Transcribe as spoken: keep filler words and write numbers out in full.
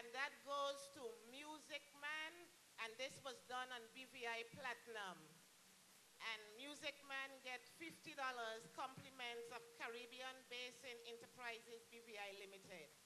And that goes to Music Man, and this was done on B V I Platinum. And Music Man get fifty dollars compliments of Caribbean Basin Enterprises B V I Limited.